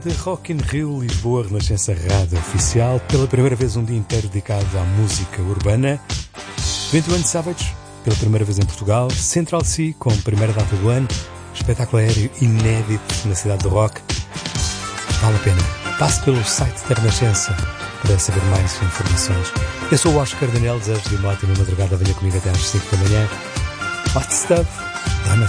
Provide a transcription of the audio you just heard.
De Rock in Rio, Lisboa, Renascença Rádio Oficial, pela primeira vez um dia inteiro dedicado à música urbana. 21 Savage, pela primeira vez em Portugal. Central Sea, com a primeira data do ano. Espetáculo aéreo inédito na cidade do rock. Vale a pena. Passe pelo site da Renascença para saber mais informações. Eu sou o Oscar Daniel, desejo de uma ótima madrugada. Venha comigo até às 5 da manhã. Hot Stuff, Donna